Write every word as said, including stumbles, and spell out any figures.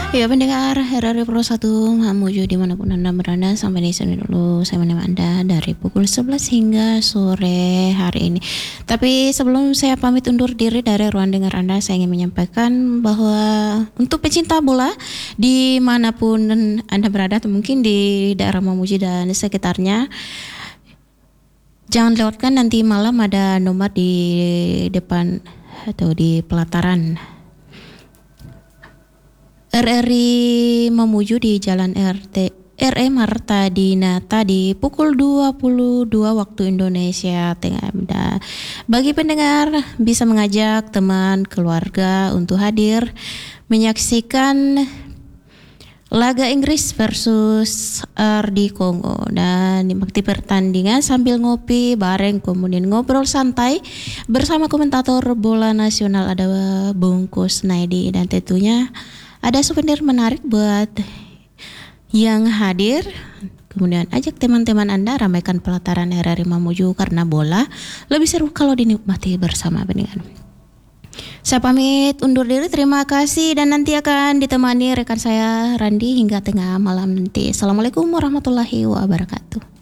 Ya pendengar R R I Pro satu Mamuju dimanapun Anda berada, sampai di sini dulu saya menemani Anda dari pukul sebelas hingga sore hari ini. Tapi sebelum saya pamit undur diri dari ruang dengar Anda, saya ingin menyampaikan bahwa untuk pecinta bola dimanapun Anda berada, atau mungkin di daerah Mamuju dan sekitarnya, jangan lewatkan nanti malam ada nomor di depan atau di pelataran R R I Mamuju di Jalan R T R E Marta Dinata di pukul dua puluh dua waktu Indonesia Tengah. Dan bagi pendengar bisa mengajak teman keluarga untuk hadir menyaksikan laga Inggris versus R D Kongo dan dinikmati pertandingan sambil ngopi bareng, kemudian ngobrol santai bersama komentator bola nasional ada Bung Kusnaidi, dan tentunya ada souvenir menarik buat yang hadir. Kemudian ajak teman-teman Anda ramaikan pelataran R R I Mamuju karena bola lebih seru kalau dinikmati bersama pendengar. Saya pamit undur diri, terima kasih, dan nanti akan ditemani rekan saya Randi hingga tengah malam nanti. Assalamualaikum warahmatullahi wabarakatuh.